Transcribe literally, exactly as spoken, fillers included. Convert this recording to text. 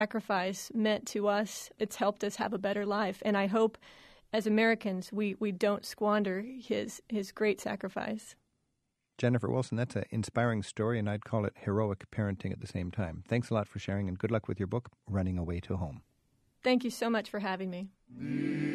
sacrifice meant to us. It's helped us have a better life. And I hope as Americans we, we don't squander his his great sacrifice. Jennifer Wilson, that's an inspiring story, and I'd call it heroic parenting at the same time. Thanks a lot for sharing, and good luck with your book, Running Away to Home. Thank you so much for having me.